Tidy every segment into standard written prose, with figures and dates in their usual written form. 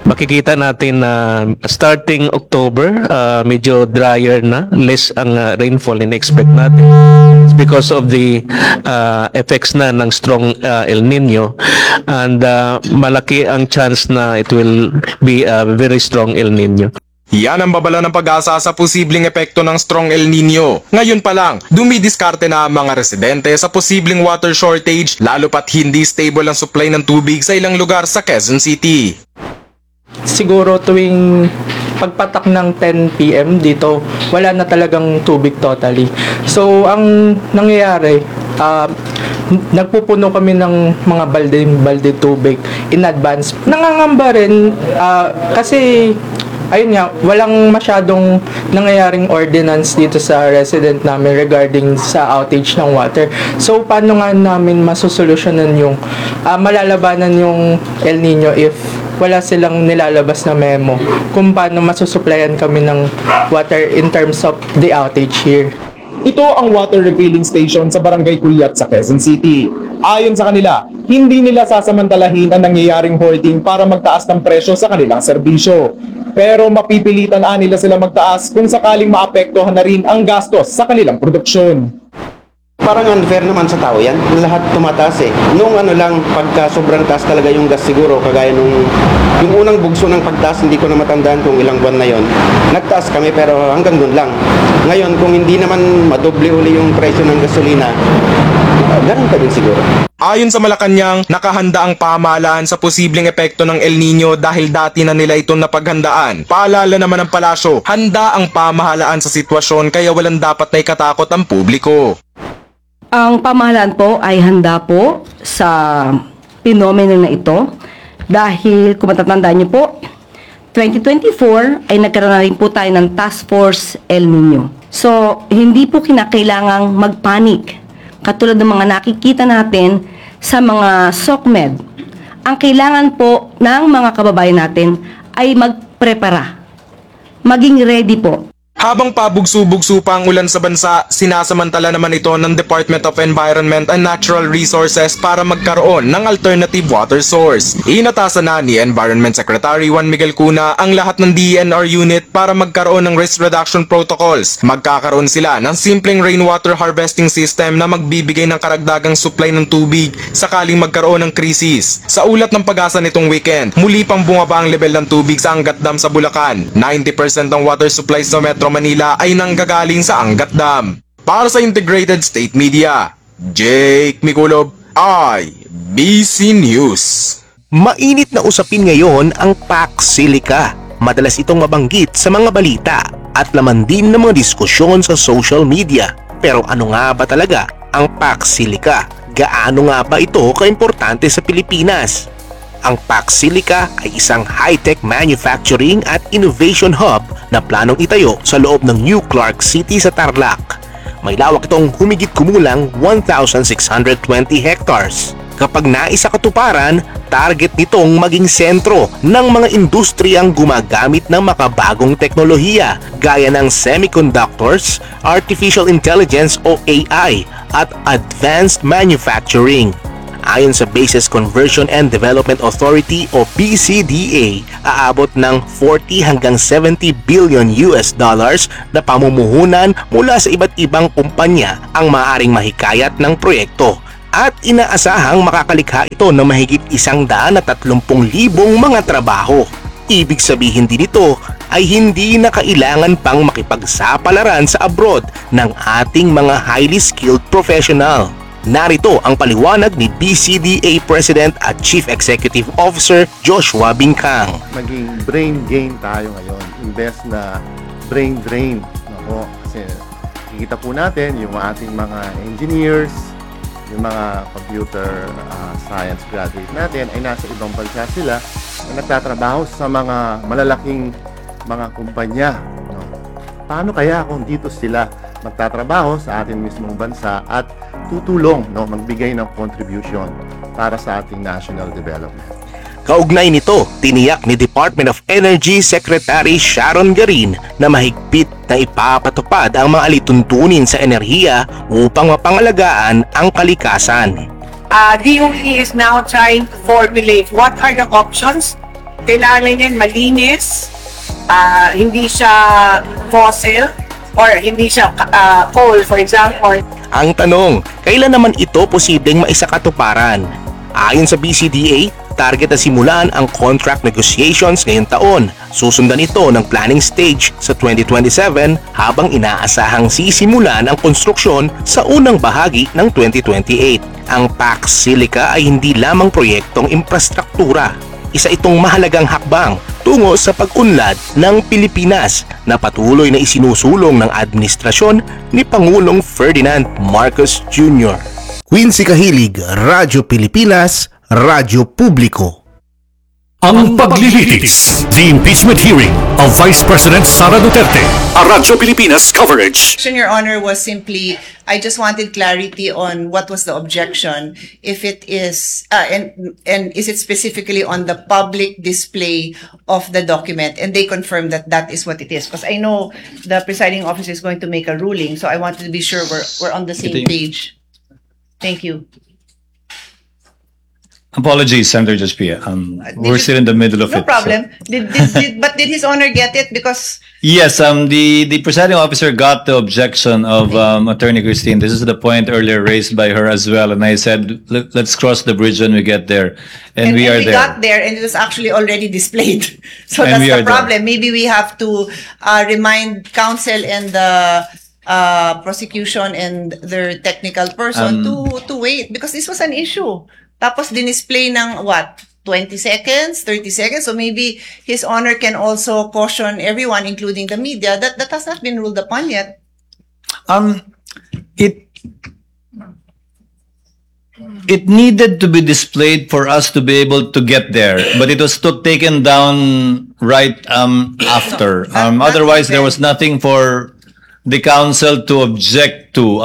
makikita natin na starting October, medyo drier na, less ang rainfall in-expect natin. It's because of the effects na ng strong El Nino, and malaki ang chance na it will be a very strong El Nino. Yan ang babala ng pag-asa sa posibleng epekto ng strong El Nino. Ngayon pa lang, dumidiskarte na ang mga residente sa posibleng water shortage lalo pat hindi stable ang supply ng tubig sa ilang lugar sa Quezon City. Siguro tuwing pagpatak ng 10 PM dito, wala na talagang tubig totally. So, ang nangyayari, nagpupuno kami ng mga balde tubig in advance. Nangangamba rin kasi ayun nga, walang masyadong nangyayaring ordinance dito sa resident namin regarding sa outage ng water. So, paano nga namin masusolusyonan yung malalabanan yung El Nino if wala silang nilalabas na memo kung paano masusuplayan kami ng water in terms of the outage here. Ito ang water refilling station sa Barangay Culiat sa Quezon City. Ayon sa kanila, hindi nila sasamantalahin ang nangyayaring hoarding para magtaas ng presyo sa kanilang serbisyo. Pero mapipilitan nila sila magtaas kung sakaling maapektuhan na rin ang gastos sa kanilang produksyon. Parang unfair naman sa tao yan. Lahat tumataas eh. Nung lang, pagka sobrang taas talaga yung gas siguro, kagaya yung unang bugso ng pagtaas, hindi ko na matandaan kung ilang buwan na yon. Nagtaas kami pero hanggang doon lang. Ngayon, kung hindi naman madoble uli yung presyo ng gasolina, ganun pa din siguro. Ayon sa Malacanang, nakahanda ang pamahalaan sa posibleng epekto ng El Nino dahil dati na nila itong napaghandaan. Paalala naman ng palasyo, handa ang pamahalaan sa sitwasyon kaya walang dapat na ikatakot ang publiko. Ang pamahalaan po ay handa po sa pinomeno na ito dahil kung matatandaan niyo po, 2024 ay nagkaroon na rin po tayo ng Task Force El Nino. So, hindi po kinakailangang magpanik katulad ng mga nakikita natin sa mga SOCMED. Ang kailangan po ng mga kababayan natin ay magprepara, maging ready po. Habang pabugso-bugso pa ang ulan sa bansa, sinasamantala naman ito ng Department of Environment and Natural Resources para magkaroon ng alternative water source. Inatasan na ni Environment Secretary Juan Miguel Cuna ang lahat ng DENR unit para magkaroon ng risk reduction protocols. Magkakaroon sila ng simpleng rainwater harvesting system na magbibigay ng karagdagang supply ng tubig sakaling magkaroon ng krisis. Sa ulat ng pag-asa nitong weekend, muli pang bumaba ang level ng tubig sa Angat Dam sa Bulacan. 90% ng water supply sa Metro Manila ay nanggagaling sa Angat Dam. Para sa Integrated State Media, Jake Miculob, IBC News. Mainit na usapin ngayon ang Pax Silica. Madalas itong mabanggit sa mga balita at laman din ng mga diskusyon sa social media. Pero ano nga ba talaga ang Pax Silica? Gaano nga ba ito kaimportante sa Pilipinas? Ang Pax Silica ay isang high-tech manufacturing at innovation hub na planong itayo sa loob ng New Clark City sa Tarlac. May lawak itong humigit kumulang 1,620 hectares. Kapag naisa katuparan, target nitong maging sentro ng mga industriyang gumagamit ng makabagong teknolohiya gaya ng semiconductors, artificial intelligence o AI at advanced manufacturing. Ayon sa Bases Conversion and Development Authority o BCDA, aabot ng 40 hanggang 70 billion US dollars na pamumuhunan mula sa iba't ibang kumpanya ang maaaring mahikayat ng proyekto. At inaasahang makakalikha ito ng mahigit 130,000 mga trabaho. Ibig sabihin din ito ay hindi na kailangan pang makipagsapalaran sa abroad ng ating mga highly skilled professional. Narito ang paliwanag ni BCDA President at Chief Executive Officer Joshua Bingkang. Maging brain gain tayo ngayon, imbes na brain drain. Nako, kasi kikita po natin yung ating mga engineers, yung mga computer science graduate natin ay nasa ibang bansa sila na nagtatrabaho sa mga malalaking mga kumpanya. No? Paano kaya kung dito sila magtatrabaho sa ating mismong bansa at tutulong, magbigay ng contribution para sa ating national development? Kaugnay nito, tiniyak ni Department of Energy Secretary Sharon Garin na mahigpit na ipapatupad ang mga alituntunin sa enerhiya upang mapangalagaan ang kalikasan. DOE is now trying to formulate what are the options kailangan yan malinis, hindi siya fossil, or hindi siya coal, for example. Ang tanong, kailan naman ito posibleng maisakatuparan? Ayon sa BCDA, target na simulan ang contract negotiations ngayong taon. Susundan ito ng planning stage sa 2027 habang inaasahang sisimulan ang konstruksyon sa unang bahagi ng 2028. Ang PAC Silica ay hindi lamang proyektong infrastruktura. Isa itong mahalagang hakbang tungo sa pag-unlad ng Pilipinas na patuloy na isinusulong ng administrasyon ni Pangulong Ferdinand Marcos Jr. Quincy Kahilig, Radyo Pilipinas, Radyo Publiko. Ang paglilitis, the impeachment hearing of Vice President Sara Duterte. A Radyo Pilipinas coverage. Your Honor, was simply, I just wanted clarity on what was the objection, if it is, and is it specifically on the public display of the document, and they confirmed that that is what it is. Because I know the presiding officer is going to make a ruling, so I wanted to be sure we're on the same page. Thank you. Apologies, Senator Judge Pia. We're still in the middle of No it. problem. But did His Honor get it? Because Yes, the presiding officer got the objection of Attorney Christine. This is the point earlier raised by her as well, and I said, let's cross the bridge when we get there, and we are there. got there, and it was actually already displayed. So And that's we are the problem. Maybe we have to remind counsel and the prosecution and their technical person to wait, because this was an issue. Tapos dinisplay ng what? 20 seconds, 30 seconds. So maybe His Honor can also caution everyone, including the media, that has not been ruled upon yet. It needed to be displayed for us to be able to get there, but it was taken down right after. Otherwise, there was nothing for the council to object to,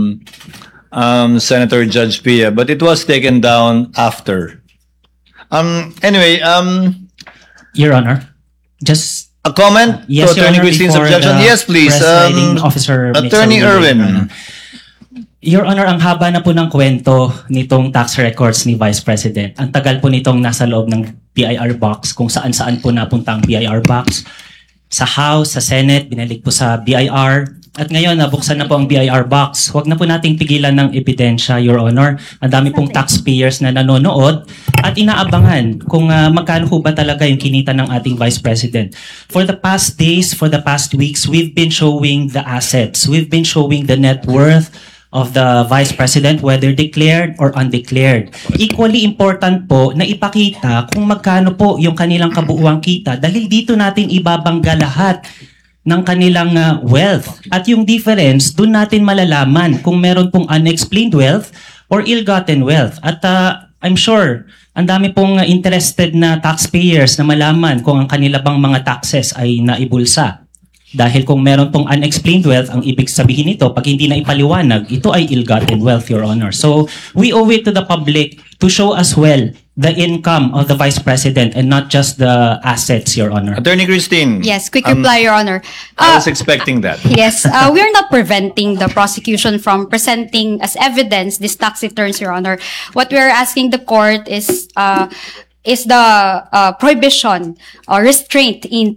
Senator Judge Pia, but it was taken down after. Anyway, Your Honor, just a comment yes, to Your Attorney Honor, Christine's before objection. the Yes, please. presiding officer makes a Attorney ruling. Irwin. Your Honor, ang haba na po ng kwento nitong tax records ni Vice President. Ang tagal po nitong nasa loob ng BIR box, kung saan-saan po napunta ang BIR box. Sa House, sa Senate, binalik po sa BIR. At ngayon, nabuksan na po ang BIR box. Huwag na po nating pigilan ng ebidensya, Your Honor. Ang dami pong taxpayers na nanonood at inaabangan kung magkano po ba talaga yung kinita ng ating Vice President. For the past days, for the past weeks, we've been showing the assets. We've been showing the net worth of the Vice President, whether declared or undeclared. Equally important po na ipakita kung magkano po yung kanilang kabuuang kita dahil dito natin ibabangga lahat ng kanilang wealth. At yung difference, dun natin malalaman kung meron pong unexplained wealth or ill-gotten wealth. At I'm sure, ang dami pong interested na taxpayers na malaman kung ang kanila bang mga taxes ay naibulsa. Dahil kung meron pong unexplained wealth, ang ibig sabihin nito, pag hindi na ipaliwanag, ito ay ill-gotten wealth, Your Honor. So, we owe it to the public to show as well the income of the Vice President and not just the assets, Your Honor. Attorney Christine. Yes, quick reply, Your Honor. I was expecting that. Yes, we are not preventing the prosecution from presenting as evidence these tax returns, Your Honor. What we are asking the court is the prohibition or restraint in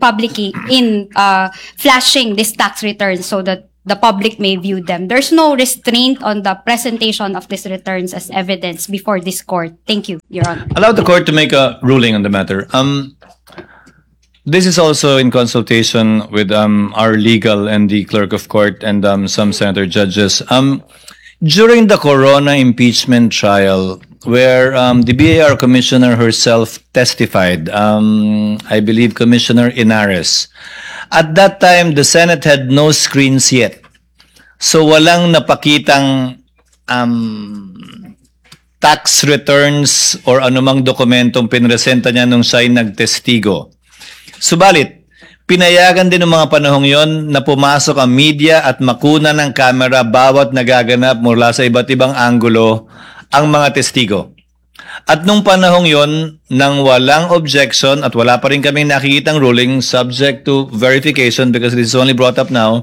flashing these tax returns so that the public may view them. There's no restraint on the presentation of these returns as evidence before this court. Thank you, Your Honor. Allow the court to make a ruling on the matter. This is also in consultation with our legal and the clerk of court and some senator judges. During the Corona impeachment trial, where the BAR commissioner herself testified, I believe Commissioner Inares. At that time, the Senate had no screens yet. So walang napakitang tax returns or anumang dokumentong pinresenta niya nung siya'y nagtestigo. Subalit, pinayagan din ng mga panahong yon na pumasok ang media at makuna ng kamera bawat nagaganap mula sa iba't ibang anggulo ang mga testigo. At nung panahong yon, nang walang objection at wala pa rin kaming nakikitang ruling subject to verification because this is only brought up now,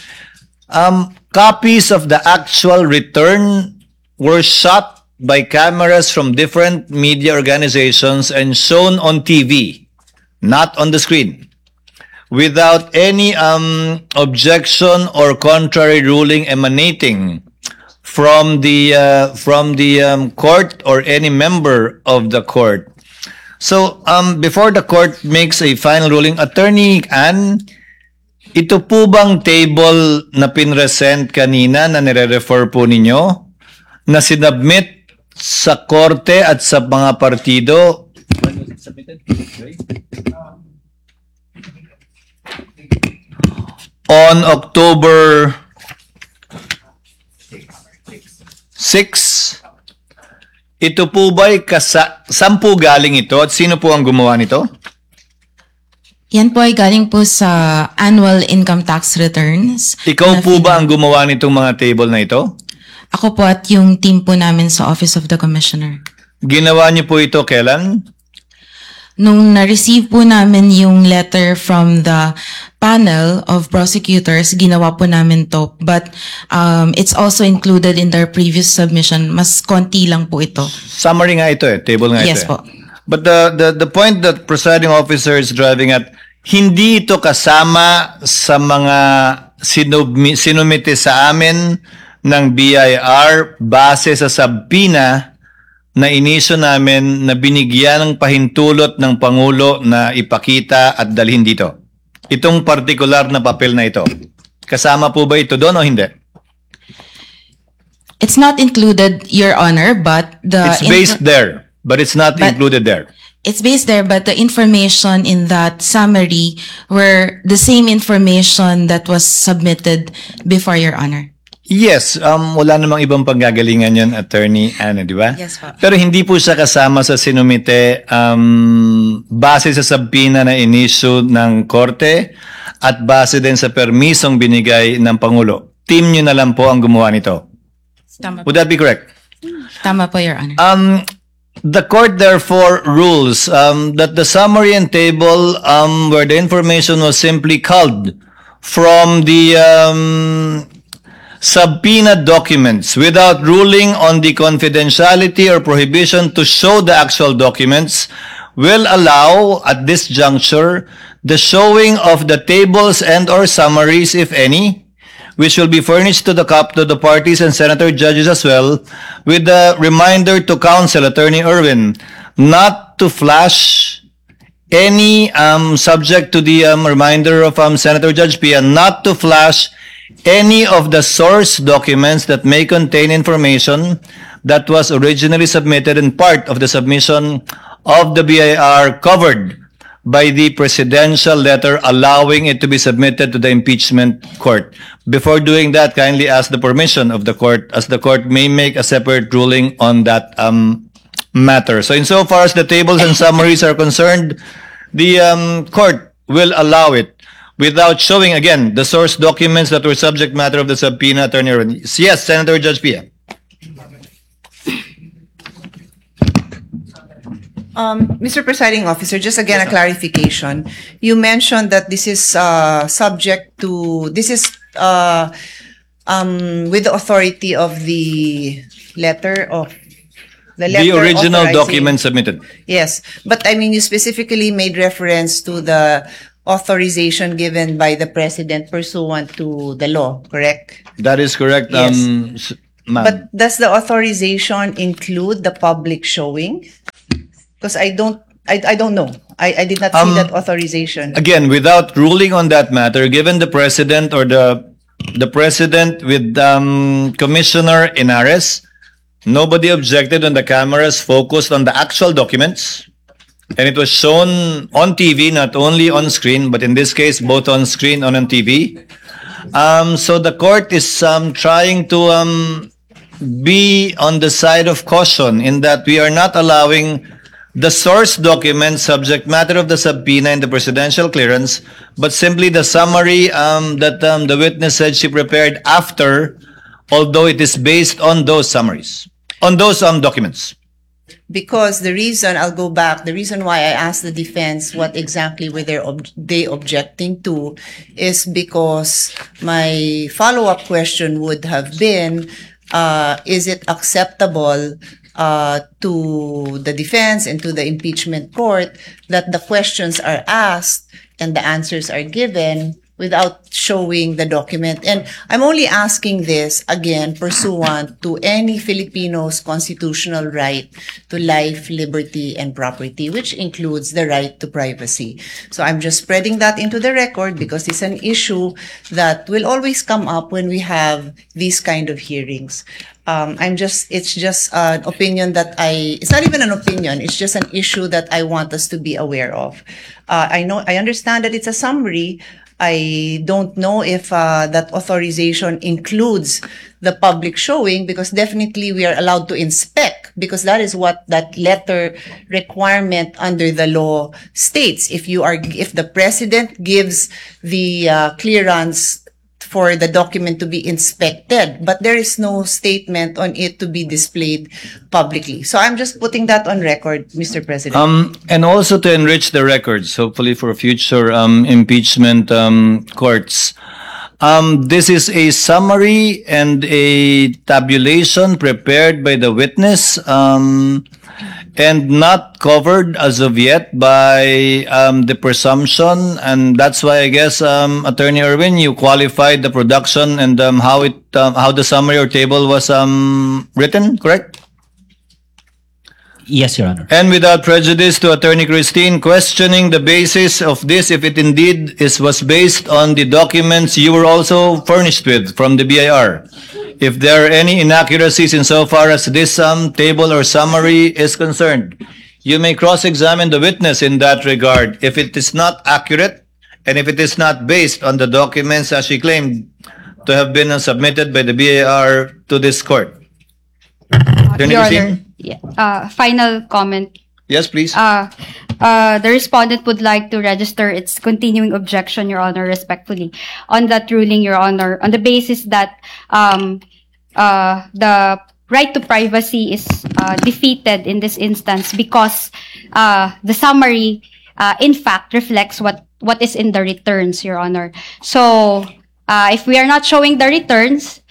copies of the actual return were shot by cameras from different media organizations and shown on TV not on the screen, without any objection or contrary ruling emanating from the court or any member of the court. So before the court makes a final ruling, Attorney Ann, ito po bang table na pinresent kanina na nire-refer po ninyo na sinubmit sa korte at sa mga partido? On October 6, ito po ba'y saan po galing ito at sino po ang gumawa nito? Yan po ay galing po sa annual income tax returns. Ikaw po ba ang gumawa nitong mga table na ito? Ako po at yung team po namin sa Office of the Commissioner. Ginawa niyo po ito kailan? Nung na-receive po namin yung letter from the panel of prosecutors, ginawa po namin to. But it's also included in their previous submission. Mas konti lang po ito. Summary nga ito table nga ito. Yes po. But the point that presiding officer is driving at, hindi ito kasama sa mga sinumite sa amin ng BIR base sa subpoena na inisyo namin na binigyan ng pahintulot ng Pangulo na ipakita at dalhin dito. Itong particular na papel na ito. Kasama po ba ito doon o hindi? It's not included, Your Honor, but the... It's based there. But it's not included there. It's based there, but the information in that summary were the same information that was submitted before, Your Honor. Yes, wala namang ibang panggagalingan yan, Attorney Anne, di ba? Yes po. Pero hindi po siya kasama sa sinumite base sa subpoena na inisyu ng korte at base din sa permisong binigay ng Pangulo. Team nyo na lang po ang gumawa nito. Tama po. Would that be correct? Tama po, Your Honor. The court therefore rules that the summary and table where the information was simply culled from the subpoena documents without ruling on the confidentiality or prohibition to show the actual documents will allow at this juncture the showing of the tables and or summaries, if any, which will be furnished to the parties and senator judges as well, with a reminder to counsel, Attorney Irwin, not to flash any subject to the reminder of Senator Judge Pia, not to flash any of the source documents that may contain information that was originally submitted in part of the submission of the BIR covered by the presidential letter allowing it to be submitted to the impeachment court. Before doing that, kindly ask the permission of the court, as the court may make a separate ruling on that matter. So insofar as the tables and summaries are concerned, the court will allow it without showing, again, the source documents that were subject matter of the subpoena, Attorney Irwin. Yes, Senator Judge Pia. Mr. Presiding Officer, just again a clarification. You mentioned that this is subject to, this is with the authority of the letter of the original authorizing- document submitted. Yes, but I mean, you specifically made reference to the authorization given by the President pursuant to the law, correct? That is correct, Yes. ma'am. But does the authorization include the public showing? Because I don't know. I did not see that authorization. Again, without ruling on that matter, given the president or the president with Commissioner Inares, nobody objected when the cameras focused on the actual documents. And it was shown on TV, not only on screen, but in this case, both on screen and on TV. So the court is trying to be on the side of caution in that we are not allowing the source document subject matter of the subpoena in the presidential clearance, but simply the summary that the witness said she prepared after, although it is based on those summaries, on those documents. Because the reason, I'll go back, the reason why I asked the defense what exactly were they objecting to is because my follow-up question would have been, is it acceptable to the defense and to the impeachment court that the questions are asked and the answers are given without showing the document. And I'm only asking this, again, pursuant to any Filipino's constitutional right to life, liberty, and property, which includes the right to privacy. So I'm just spreading that into the record because it's an issue that will always come up when we have these kind of hearings. It's just an opinion that it's not even an opinion, it's just an issue that I want us to be aware of. I understand that it's a summary. I don't know if that authorization includes the public showing, because definitely we are allowed to inspect, because that is what that letter requirement under the law states. If the president gives the clearance for the document to be inspected, but there is no statement on it to be displayed publicly. So I'm just putting that on record, Mr. President. And also to enrich the records, hopefully for future impeachment courts. This is a summary and a tabulation prepared by the witness and not covered as of yet by the presumption, and that's why I guess Attorney Erwin, you qualified the production and how the summary or table was written, correct? Yes, Your Honor. And without prejudice to Attorney Christine, questioning the basis of this, if it indeed was based on the documents you were also furnished with from the BIR. If there are any inaccuracies insofar as this table or summary is concerned, you may cross-examine the witness in that regard. If it is not accurate, and if it is not based on the documents as she claimed to have been submitted by the BIR to this court. Attorney Your Christine? Honor, final comment. Yes, please. The respondent would like to register its continuing objection, Your Honor, respectfully, on that ruling, Your Honor, on the basis that the right to privacy is defeated in this instance because the summary, in fact, reflects what is in the returns, Your Honor. So, if we are not showing the returns,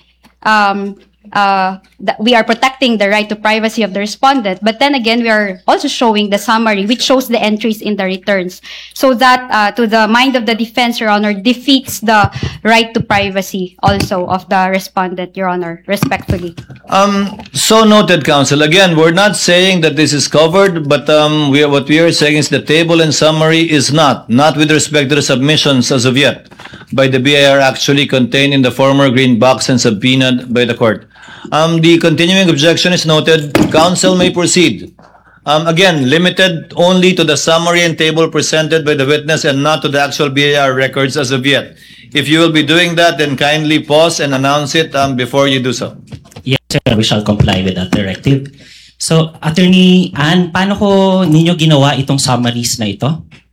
that we are protecting the right to privacy of the respondent, but then again, we are also showing the summary, which shows the entries in the returns. So that, to the mind of the defense, Your Honor, defeats the right to privacy also of the respondent, Your Honor, respectfully. So noted, counsel. Again, we're not saying that this is covered, but what we are saying is the table and summary is not with respect to the submissions as of yet by the BIR actually contained in the former green box and subpoenaed by the court. The continuing objection is noted. Counsel may proceed. Again, limited only to the summary and table presented by the witness and not to the actual BIR records as of yet. If you will be doing that, then kindly pause and announce it before you do so. Yes, sir. We shall comply with that directive. So, Attorney Ann, paano ko ninyo ginawa itong summaries na ito?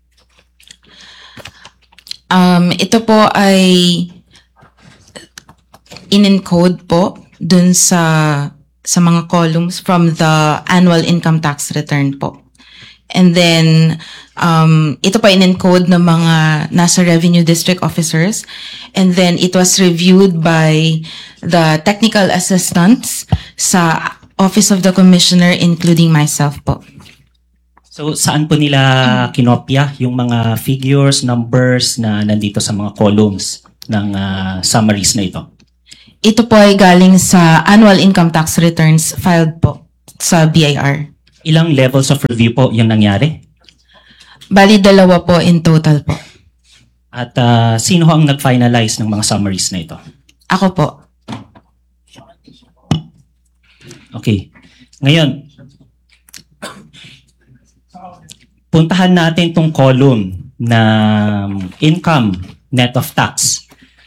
Ito po ay in-encode po dun sa mga columns from the annual income tax return po. And then, ito pa in-encode ng mga nasa revenue district officers. And then, it was reviewed by the technical assistants sa Office of the Commissioner, including myself po. So, saan po nila kinopya yung mga figures, numbers na nandito sa mga columns ng summaries na ito? Ito po ay galing sa annual income tax returns filed po sa BIR. Ilang levels of review po yung nangyari? Bali, 2 po in total po. At sino ang nag-finalize ng mga summaries na ito? Ako po. Okay. Ngayon, puntahan natin tong column na income net of tax.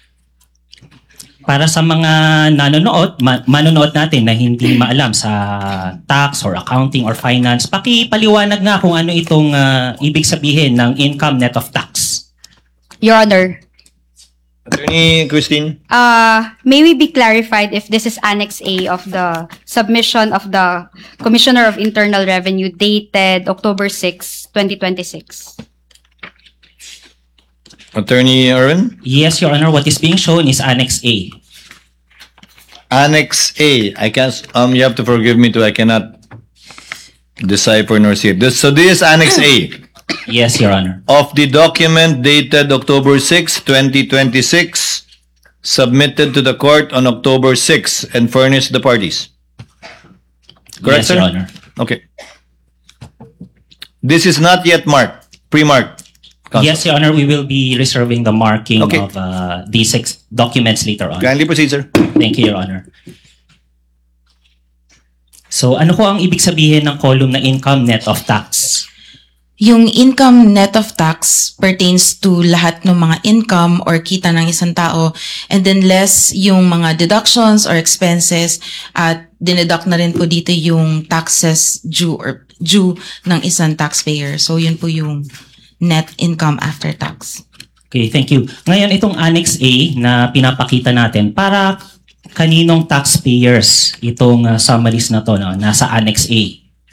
Para sa mga manonood natin na hindi maalam sa tax or accounting or finance, pakipaliwanag nga kung ano itong ibig sabihin ng income net of tax. Your Honor, Attorney Christine? may we be clarified if this is Annex A of the submission of the Commissioner of Internal Revenue dated October 6, 2026? Attorney Erwin? Yes, Your Honor. What is being shown is Annex A. Annex A. I can't, you have to forgive me too. I cannot decipher nor see it. So this is Annex A Yes, Your Honor. of the document dated October 6, 2026, submitted to the court on October 6 and furnished the parties. Correct, Yes, sir? Your Honor. Okay. This is not yet marked, pre-marked. Counsel. Yes, Your Honor, we will be reserving the marking Okay. of these 6 documents later on. Kindly proceed, sir. Thank you, Your Honor. So, ano ko ang ibig sabihin ng column na income net of tax? Yung income net of tax pertains to lahat ng mga income or kita ng isang tao, and then less yung mga deductions or expenses, at dineduct na rin po dito yung taxes due ng isang taxpayer. So yun po yung net income after tax. Okay, thank you. Ngayon, itong Annex A na pinapakita natin, para kaninong taxpayers itong summaries na to, no? Nasa Annex A.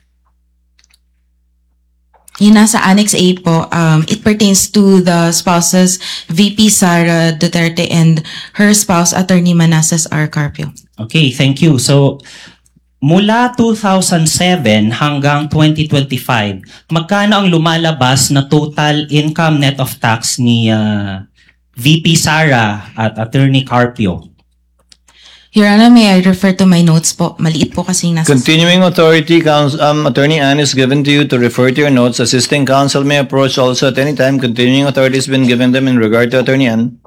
Yung nasa Annex A po, it pertains to the spouses VP Sara Duterte and her spouse Attorney Manassas R. Carpio. Okay, thank you. So, mula 2007 hanggang 2025, magkano ang lumalabas na total income net of tax ni VP Sara at Attorney Carpio? Your Honor, may I refer to my notes po? Maliit po kasing nasa... Continuing authority, Attorney Ann is given to you to refer to your notes. Assisting counsel may approach also at any time. Continuing authority has been given them in regard to Attorney Ann.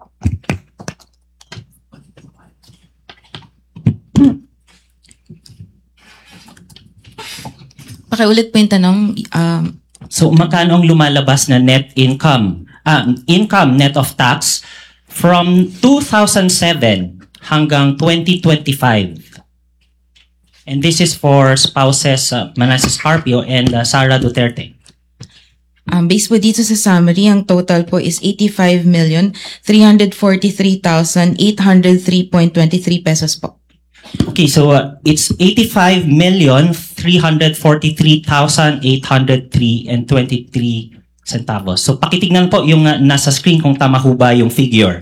Pakiulit po yung tanong. So, magkano ang lumalabas na net income? Income net of tax from 2007 hanggang 2025. And this is for spouses Manassas Carpio and Sara Duterte. Based po dito sa summary, ang total po is 85,343,803.23 pesos po. Okay, so it's 85,343,803 centavos. So pakitignan po yung nasa screen kung tama ho ba yung figure.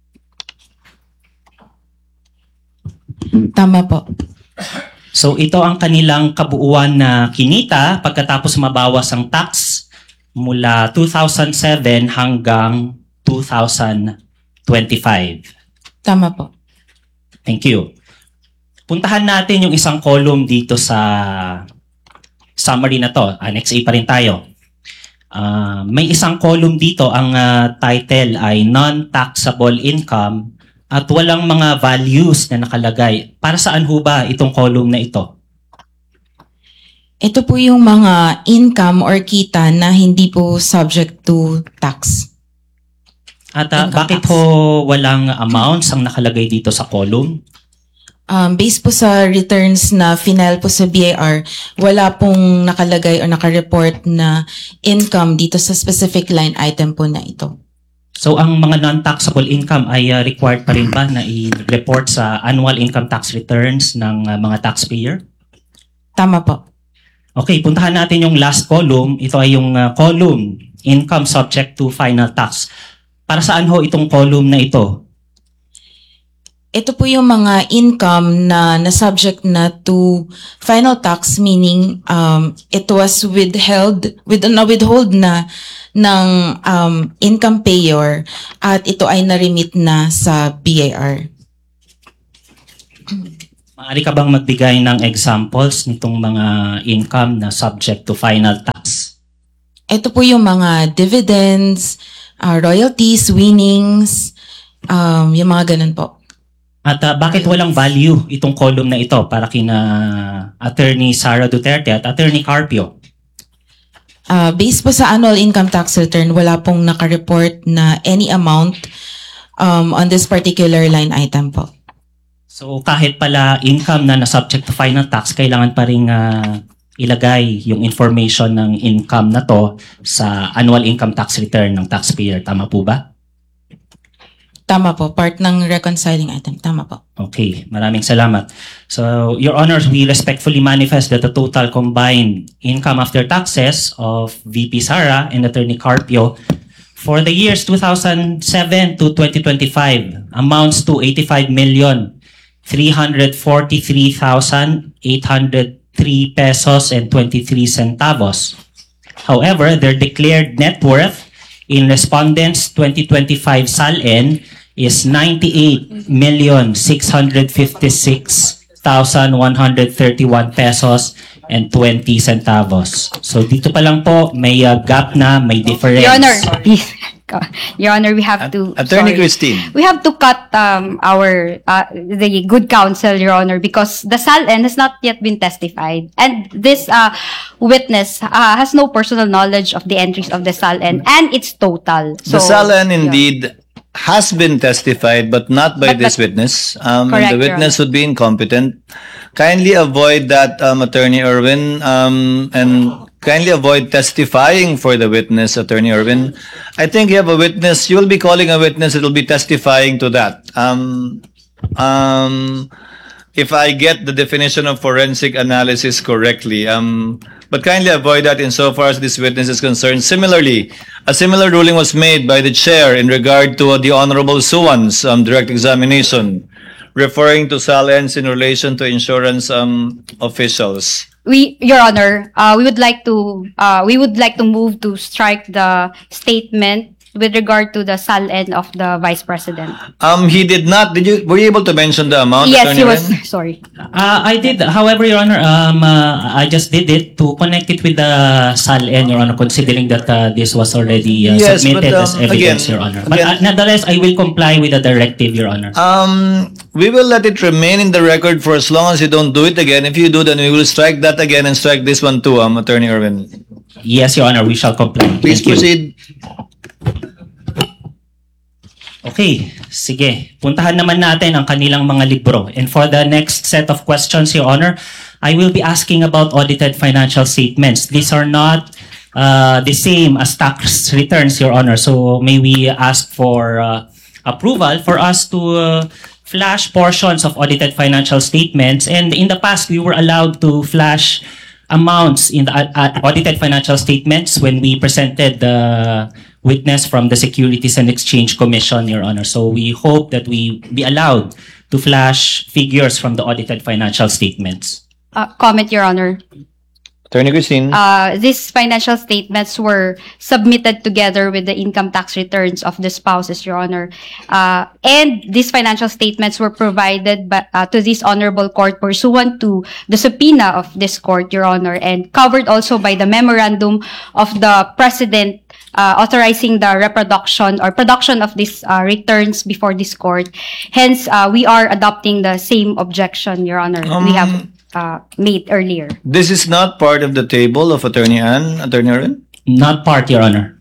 Tama po. So ito ang kanilang kabuuan na kinita pagkatapos mabawas ang tax mula 2007 hanggang 2025. Tama po. Thank you. Puntahan natin yung isang column dito sa summary na to. Annex A pa rin tayo. May isang column dito, ang title ay non-taxable income at walang mga values na nakalagay. Para saan ho ba itong column na ito? Ito po yung mga income or kita na hindi po subject to tax. At bakit po walang amounts ang nakalagay dito sa column? Based po sa returns na final po sa BIR, wala pong nakalagay o nakareport na income dito sa specific line item po na ito. So ang mga non-taxable income ay required pa rin ba na i-report sa annual income tax returns ng mga taxpayer? Tama po. Okay, puntahan natin yung last column. Ito ay yung column, income subject to final tax. Para saan ho itong column na ito? Ito po yung mga income na subject na to final tax, meaning it was withhold na ng income payer at ito ay na-remit na sa BIR. Maaari ka bang magbigay ng examples nitong mga income na subject to final tax? Ito po yung mga dividends, royalties, winnings, yung mga ganun po. At bakit walang value itong column na ito para kina Attorney Sara Duterte at Attorney Carpio? Based po sa annual income tax return, wala pong nakareport na any amount on this particular line item po. So kahit pala income na subject to final tax, kailangan pa rin ilagay yung information ng income na to sa annual income tax return ng taxpayer. Tama po ba? Tama po. Part ng reconciling item. Tama po. Okay. Maraming salamat. So, Your Honors, we respectfully manifest that the total combined income after taxes of VP Sara and Attorney Carpio for the years 2007 to 2025 amounts to 85,343,803 pesos and 23 centavos. However, their declared net worth in respondents' 2025 SALN is 98,656,131 pesos and 20 centavos. So dito pa lang po may gap na, may difference. Your Honor, please. Your Honor, we have to. Attorney sorry. Christine. We have to cut the good counsel, Your Honor, because the SALN has not yet been testified, and this witness has no personal knowledge of the entries of the SALN and its total. So, The SALN indeed has been testified, but not by this witness. And Correct, the Your witness would be incompetent. Kindly avoid that, Attorney Irwin, and kindly avoid testifying for the witness, Attorney Irwin. I think you have a witness. You will be calling a witness. It will be testifying to that. If I get the definition of forensic analysis correctly, but kindly avoid that insofar as this witness is concerned. Similarly, a similar ruling was made by the chair in regard to the Honorable Suwan's direct examination, referring to SALNs in relation to insurance officials. Your Honor, we would like to move to strike the statement with regard to the SALN of the Vice President. He did not. Were you able to mention the amount? Yes, Attorney he was. Ren? Sorry. I did. However, Your Honor, I just did it to connect it with the SALN, Your Honor, considering that this was already Yes, submitted but, as evidence, again- Your Honor. But again- nonetheless, I will comply with the directive, Your Honor. We will let it remain in the record for as long as you don't do it again. If you do, then we will strike that again and strike this one too, Attorney Irwin. Yes, Your Honor, we shall comply. Please Thank you. proceed. Okay, sige. Puntahan naman natin ang kanilang mga libro. And for the next set of questions, Your Honor, I will be asking about audited financial statements. These are not the same as tax returns, Your Honor. So may we ask for approval for us to flash portions of audited financial statements. And in the past, we were allowed to flash amounts in the audited financial statements when we presented the witness from the Securities and Exchange Commission, Your Honor. So we hope that we be allowed to flash figures from the audited financial statements. Comment, Your Honor. Attorney Christine. These financial statements were submitted together with the income tax returns of the spouses, Your Honor. And these financial statements were provided to this honorable court pursuant to the subpoena of this court, Your Honor, and covered also by the memorandum of the President authorizing the reproduction or production of these returns before this court. Hence, we are adopting the same objection, Your Honor, we have made earlier. This is not part of the table of Attorney Ann, Attorney Irwin? Not part, Your Honor.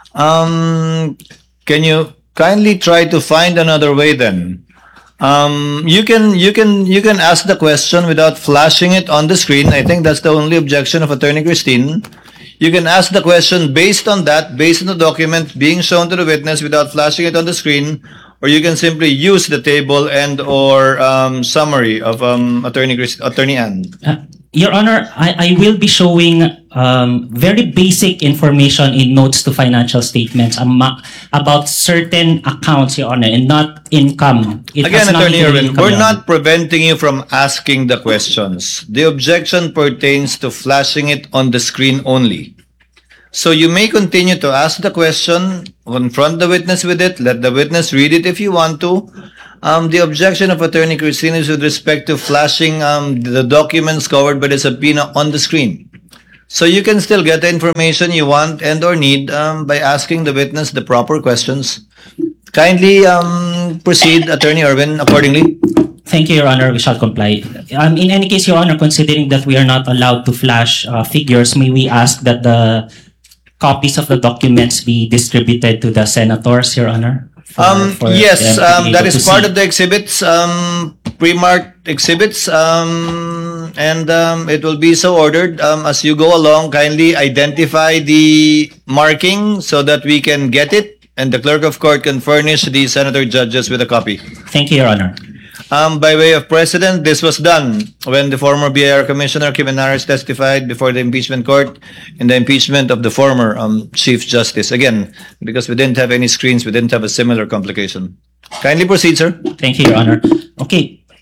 Can you kindly try to find another way then? You can ask the question without flashing it on the screen. I think that's the only objection of Attorney Christine. You can ask the question based on that, based on the document being shown to the witness without flashing it on the screen, or you can simply use the table and or summary of Attorney Ann. Your Honor, I will be showing very basic information in notes to financial statements about certain accounts, Your Honor, and not income. It has Again, nothing Attorney to do with Irwin, income, we're Your not preventing you from asking the questions. The objection pertains to flashing it on the screen only. So you may continue to ask the question, confront the witness with it, let the witness read it if you want to. The objection of Attorney Christine is with respect to flashing the documents covered by the subpoena on the screen. So you can still get the information you want and or need by asking the witness the proper questions. Kindly proceed, Attorney Irwin, accordingly. Thank you, Your Honor. We shall comply. In any case, Your Honor, considering that we are not allowed to flash figures, may we ask that the copies of the documents be distributed to the senators, Your Honor? Yes, that is part of the exhibits, pre-marked exhibits, and it will be so ordered. As you go along, kindly identify the marking so that we can get it, and the clerk of court can furnish the senator judges with a copy. Thank you, Your Honor. By way of precedent, this was done when the former BIR Commissioner Kimenares testified before the impeachment court in the impeachment of the former Chief Justice. Again, because we didn't have any screens, we didn't have a similar complication. Kindly proceed, sir. Thank you, Your Honor. Okay.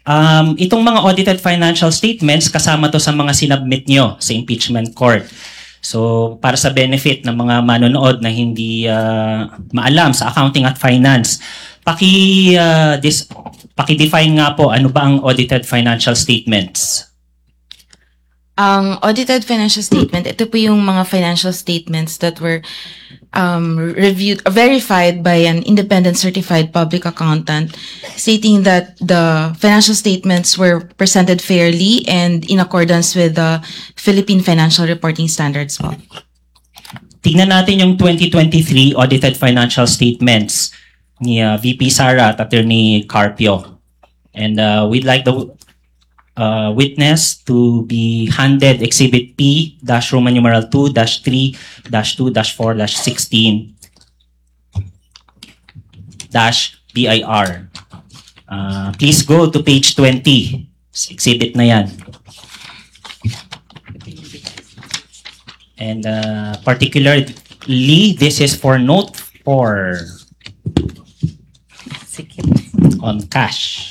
Itong mga audited financial statements, kasama to sa mga sinubmit nyo sa impeachment court. So, para sa benefit ng mga manonood na hindi maalam sa accounting at finance, paki-define nga po ano ba ang audited financial statements? Ang audited financial statement, ito po yung mga financial statements that were verified by an independent certified public accountant, stating that the financial statements were presented fairly and in accordance with the Philippine Financial Reporting Standards po. Tingnan natin yung 2023 audited financial statements ni VP Sara at Attorney Carpio. And we'd like the witness to be handed Exhibit P Roman numeral 2-3-2-4-16 BIR. Please go to page 20. Exhibit na yan. And particularly, this is for note 4 on cash.